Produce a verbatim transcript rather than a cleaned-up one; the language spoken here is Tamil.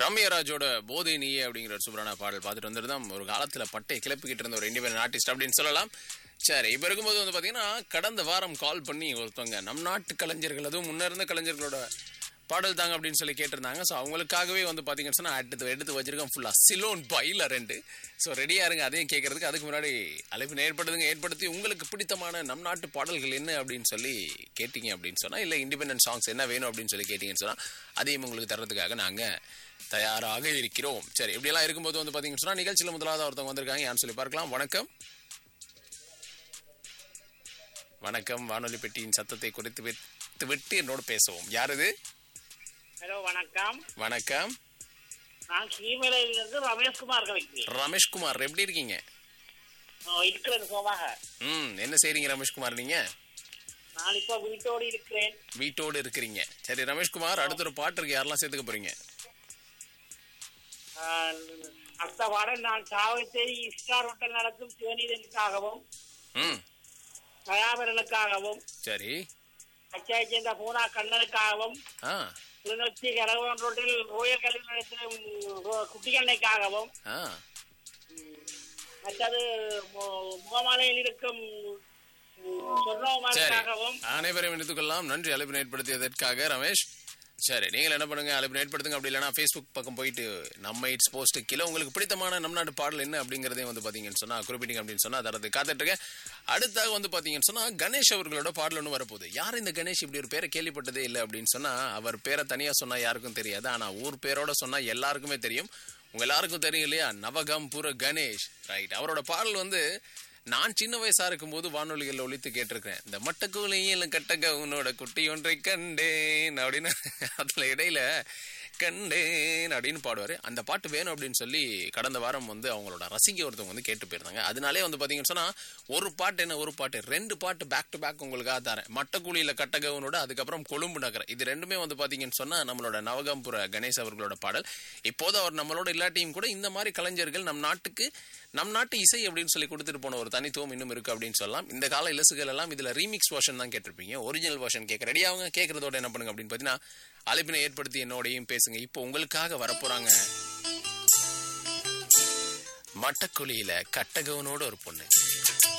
ரம்யராஜோட போதை நீயே அப்படிங்கிற ஒரு சூப்பரான பாடல் பார்த்துட்டு வந்துருந்தோம். ஒரு காலத்துல பட்டை கிளப்பிக்கிட்டு இருந்த ஒரு இண்டிபெண்டன்ட் ஆர்டிஸ்ட் அப்படின்னு சொல்லலாம். சரி, இப்ப இருக்கும்போது வந்து பாத்தீங்கன்னா கடந்த வாரம் கால் பண்ணி ஒருத்தவங்க நம் நாட்டு கலைஞர்கள், அதுவும் முன்ன இருந்த கலைஞர்களோட பாடல் தாங்க அப்படின்னு சொல்லி கேட்டிருந்தாங்க. ஸோ அவங்களுக்காகவே வந்து பார்த்தீங்கன்னு சொன்னால் எடுத்து எடுத்து வச்சிருக்கேன் ஃபுல்லாக சிலோன் பையில் ரெண்டு. ஸோ ரெடியாக இருங்க அதையும் கேட்கறதுக்கு. அதுக்கு முன்னாடி அழைப்பு ஏற்படுத்துங்க, ஏற்படுத்தி உங்களுக்கு பிடித்தமான நம் நாட்டு பாடல்கள் என்ன அப்படின்னு சொல்லி கேட்டிங்க அப்படின்னு சொன்னால், இல்லை இண்டிபெண்டன்ட் சாங்ஸ் என்ன வேணும் அப்படின்னு சொல்லி கேட்டிங்கன்னு சொன்னால் அதையும் உங்களுக்கு தர்றதுக்காக நாங்கள் தயாராக இருக்கிறோம். சரி, இப்படியெல்லாம் இருக்கும்போது வந்து பார்த்தீங்கன்னு சொன்னால் நிகழ்ச்சியில் முதலாவது ஒருத்தவங்க வந்திருக்காங்க. யான்னு சொல்லி பார்க்கலாம். வணக்கம். வணக்கம். வானொலி பெட்டியின் சத்தத்தை குறைத்து விட்டு விட்டு என்னோட பேசவும். யார் இது? ஹலோ, வணக்கம். வணக்கம். நான் ஸ்ரீமலையிலிருந்து ரமேஷ்குமார் கலைக்கிறேன். ரமேஷ்குமார், எப்படி இருக்கீங்க? இருக்கிறேன் சோமாக. ம் என்ன செய்றீங்க ரமேஷ்குமார் நீங்க? நான் இப்ப வீட்டோடு இருக்கிறேன். வீட்டோடு இருக்கிறீங்க. சரி ரமேஷ்குமார், அடுத்த ஒரு பாட்டு இருக்கு, யாரெல்லாம் சேர்த்துக்க போறீங்க? அடுத்த பாடல் நான் சாவச்சேரி ஸ்டார் ஹோட்டல் நடத்தும் சிவநீதனுக்காகவும் ம் தயாபரனுக்காகவும் சரி கச்சாயை சேர்ந்த பூனா கண்ணனுக்காகவும் ஆ கிளிநொச்சி கரகவன் ரோட்டில் ரோயல் கல்வி நடத்தும் குட்டிகண்ணைக்காகவும் ஆ மற்றது முகமாலையில் இருக்கும் சொர்ணகுமாருக்காகவும் அனைவரையும் எடுத்துக்கொள்ளலாம். நன்றி அழைப்பு ஏற்படுத்தியதற்காக ரமேஷ். சரி, நீங்கள் என்ன பண்ணுங்க, அழைப்பு ஏற்படுத்துங்க. அப்படி இல்லைன்னா ஃபேஸ்புக் பக்கம் போயிட்டு நம்ம இட்ஸ் போஸ்ட் கீழே உங்களுக்கு பிடித்தமான நம் நாட்டு பாடல் என்ன அப்படிங்கிறதையும் வந்து பார்த்தீங்கன்னு சொன்னா குறிப்பிட்டீங்க அப்படின்னு சொன்னா தரது காத்துட்டு இருக்கேன். அடுத்தாக வந்து பார்த்தீங்கன்னு சொன்னா கணேஷ் அவர்களோட பாடல் ஒன்று வரப்போகுது. யார் இந்த கணேஷ்? இப்படி ஒரு பேரை கேள்விப்பட்டதே இல்லை அப்படின்னு சொன்னா, அவர் பேரை தனியாக சொன்னா யாருக்கும் தெரியாது, ஆனா ஊர் பேரோட சொன்னா எல்லாருக்குமே தெரியும். உங்க எல்லாருக்கும் தெரியும் இல்லையா, நவகம்புர கணேஷ். ரைட், அவரோட பாடல் வந்து நான் சின்ன வயசா இருக்கும் போது வானொலிகள் ஒழித்து கேட்டிருக்கேன். இந்த மட்டக்கூலையில் கட்டக உன்னோட குட்டி ஒன்றை கண்டேன் அப்படின்னு அதுல இடையில கண்டேன் அப்படின்னு பாடுவாரு. அந்த பாட்டு வேணும் அப்படின்னு சொல்லி கடந்த வாரம் வந்து அவங்களோட ரசிகை ஒருத்தவங்க வந்து கேட்டு போயிருந்தாங்க. அதனாலே வந்து பாத்தீங்கன்னு சொன்னா ஒரு பாட்டு என்ன ஒரு பாட்டு ரெண்டு பாட்டு பேக் டு பேக் உங்களுக்காக தரேன். மட்டக்கூலியில கட்டகவனோட அதுக்கப்புறம் கொழும்பு நகரம், இது ரெண்டுமே வந்து பாத்தீங்கன்னு சொன்னா நம்மளோட நவகம்புர கணேஷ் அவர்களோட பாடல். இப்போது அவர் நம்மளோட இல்லாட்டியும் கூட இந்த மாதிரி கலைஞர்கள் நம் நாட்டுக்கு நம் நாட்டு இசை அப்படின்னு சொல்லி கொடுத்துட்டு போன ஒரு தனித்துவம் இன்னும் இருக்கு அப்படின்னு சொல்லலாம். இந்த கால இலசுகள் எல்லாம் இதுல ரீமிக்ஸ் வெர்ஷன் தான் கேட்டிருப்பீங்க. ஒரிஜினல் வெர்ஷன் கேட்க ரெடி ஆகுங்க. கேட்கறதோட என்ன பண்ணுங்க அப்படின்னு பாத்தீங்கன்னா அழைப்பினை ஏற்படுத்தி என்னோடையும் பேசுங்க. இப்போ உங்களுக்காக வரப்போறாங்க மட்டக்குழியில கட்டகவனோட ஒரு பொண்ணு.